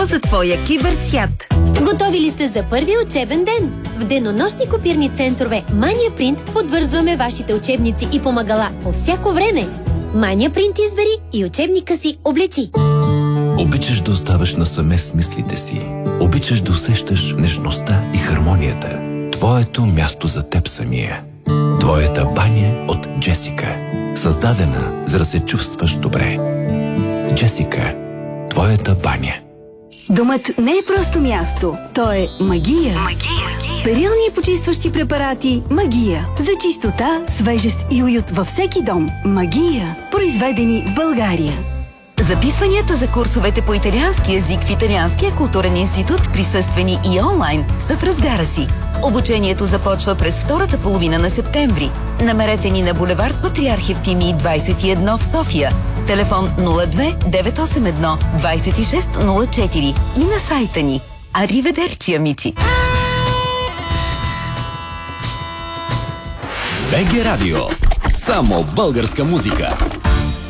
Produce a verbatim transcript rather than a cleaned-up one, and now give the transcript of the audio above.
за твоя киберсвят. Готови ли сте за първи учебен ден? В денонощни копирни центрове Mania Print подвързваме вашите учебници и помагала по всяко време. Mania Print избери и учебника си облечи. Обичаш да оставаш насаме с мислите си. Обичаш да усещаш нежността и хармонията. Твоето място за теб самия. Твоята баня от Джесика. Създадена, за да се чувстваш добре. Джесика. Твоята баня. Домът не е просто място. То е магия. Магия. Перилни и почистващи препарати Магия. За чистота, свежест и уют във всеки дом. Магия. Произведени в България. Записванията за курсовете по италиански език в Италианския културен институт, присъствени и онлайн, са в разгара си. Обучението започва през втората половина на септември. Намерете ни на булевард Патриарх Евтимий двадесет и едно в София. Телефон нула две девет осем едно двадесет и шест нула четири и на сайта ни. Ариведерчи, амичи! БГ Радио. Само българска музика.